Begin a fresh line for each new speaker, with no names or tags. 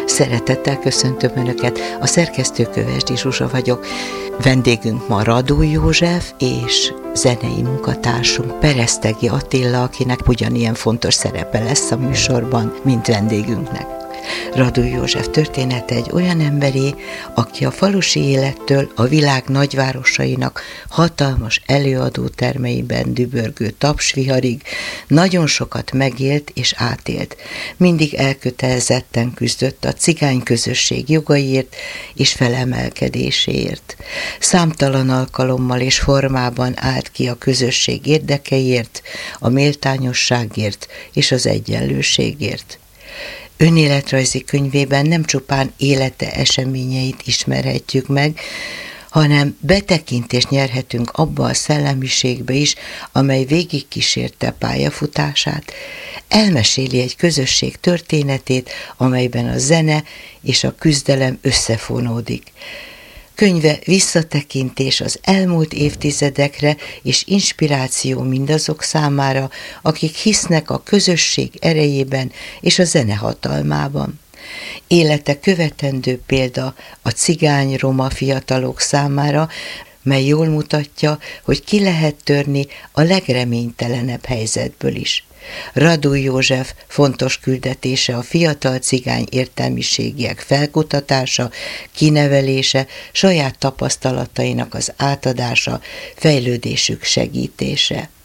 Szeretettel köszöntöm Önöket, a szerkesztő Kövesdi Zsuzsa vagyok. Vendégünk ma Radói József és zenei munkatársunk Peresztegi Attila, akinek ugyanilyen fontos szerepe lesz a műsorban, mint vendégünknek. Radói József története egy olyan emberé, aki a falusi élettől a világ nagyvárosainak hatalmas előadótermeiben dübörgő tapsviharig nagyon sokat megélt és átélt. Mindig elkötelezetten küzdött a cigány közösség jogaiért és felemelkedéséért. Számtalan alkalommal és formában állt ki a közösség érdekeiért, a méltányosságért és az egyenlőségért. Önéletrajzi könyvében nem csupán élete eseményeit ismerhetjük meg, hanem betekintést nyerhetünk abba a szellemiségbe is, amely végigkísérte pályafutását. Elmeséli egy közösség történetét, amelyben a zene és a küzdelem összefonódik. Könyve visszatekintés az elmúlt évtizedekre és inspiráció mindazok számára, akik hisznek a közösség erejében és a zene hatalmában. Élete követendő példa a cigány-roma fiatalok számára, mely jól mutatja, hogy ki lehet törni a legreménytelenebb helyzetből is. Radói József fontos küldetése a fiatal cigány értelmiségiek felkutatása, kinevelése, saját tapasztalatainak az átadása, fejlődésük segítése.